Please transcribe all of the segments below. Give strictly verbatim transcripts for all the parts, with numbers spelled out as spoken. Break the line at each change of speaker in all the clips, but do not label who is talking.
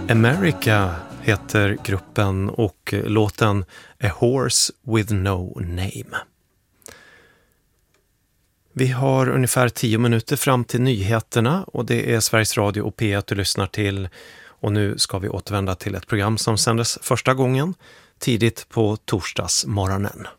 America heter gruppen och låten A Horse with No Name. Vi har ungefär tio minuter fram till nyheterna och det är Sveriges Radio och P ett du lyssnar till. Och nu ska vi återvända till ett program som sändes första gången tidigt på torsdagsmorgonen.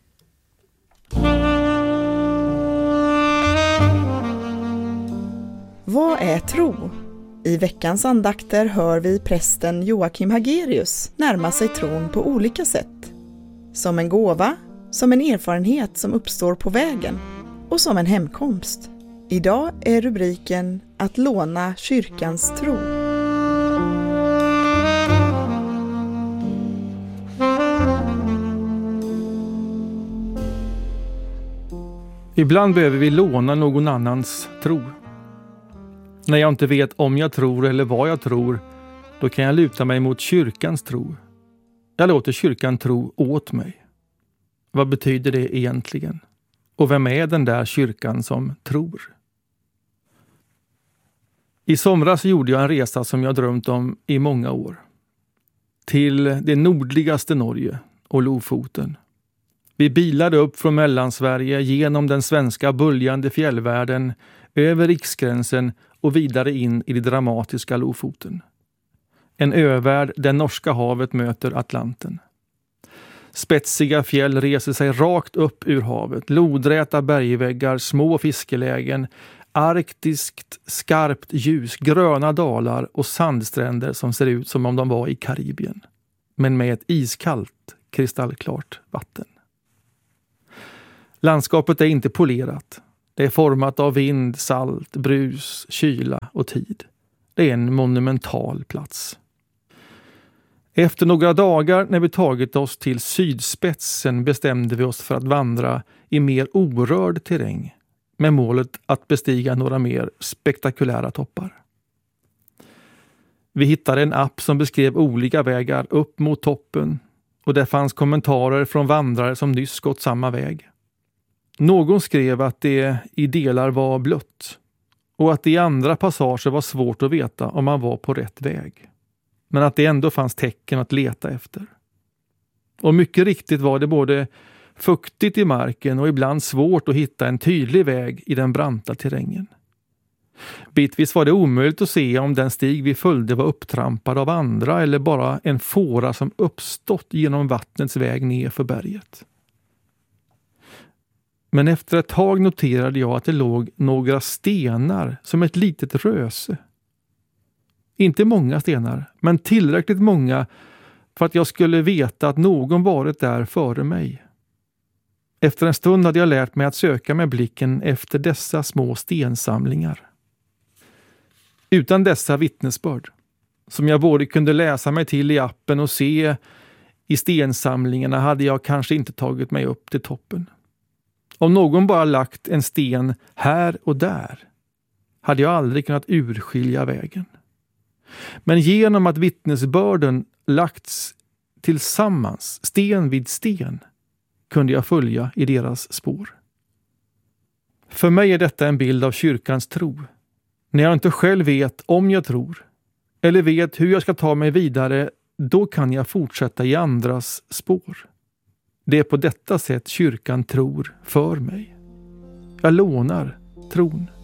Vad är tro? I veckans andakter hör vi prästen Joakim Hagerius närma sig tron på olika sätt. Som en gåva, som en erfarenhet som uppstår på vägen och som en hemkomst. Idag är rubriken att låna kyrkans tro.
Ibland behöver vi låna någon annans tro. När jag inte vet om jag tror eller vad jag tror, då kan jag luta mig mot kyrkans tro. Jag låter kyrkan tro åt mig. Vad betyder det egentligen? Och vem är den där kyrkan som tror? I somras gjorde jag en resa som jag drömt om i många år. Till det nordligaste Norge och Lofoten. Vi bilade upp från Mellansverige genom den svenska böljande fjällvärlden, över riksgränsen och vidare in i det dramatiska Lofoten. En övärld där norska havet möter Atlanten. Spetsiga fjäll reser sig rakt upp ur havet, lodräta bergväggar, små fiskelägen, arktiskt skarpt ljus, gröna dalar och sandstränder som ser ut som om de var i Karibien. Men med ett iskallt, kristallklart vatten. Landskapet är inte polerat. Det är format av vind, salt, brus, kyla och tid. Det är en monumental plats. Efter några dagar när vi tagit oss till sydspetsen bestämde vi oss för att vandra i mer orörd terräng med målet att bestiga några mer spektakulära toppar. Vi hittade en app som beskrev olika vägar upp mot toppen och där fanns kommentarer från vandrare som nyss gått samma väg. Någon skrev att det i delar var blött och att det i andra passager var svårt att veta om man var på rätt väg. Men att det ändå fanns tecken att leta efter. Och mycket riktigt var det både fuktigt i marken och ibland svårt att hitta en tydlig väg i den branta terrängen. Bitvis var det omöjligt att se om den stig vi följde var upptrampad av andra eller bara en fåra som uppstått genom vattnets väg ner för berget. Men efter ett tag noterade jag att det låg några stenar som ett litet röse. Inte många stenar, men tillräckligt många för att jag skulle veta att någon varit där före mig. Efter en stund hade jag lärt mig att söka med blicken efter dessa små stensamlingar. Utan dessa vittnesbörd, som jag både kunde läsa mig till i appen och se i stensamlingarna, hade jag kanske inte tagit mig upp till toppen. Om någon bara lagt en sten här och där hade jag aldrig kunnat urskilja vägen. Men genom att vittnesbörden lagts tillsammans, sten vid sten, kunde jag följa i deras spår. För mig är detta en bild av kyrkans tro. När jag inte själv vet om jag tror, eller vet hur jag ska ta mig vidare, då kan jag fortsätta i andras spår. Det är på detta sätt kyrkan tror för mig. Jag lånar tron.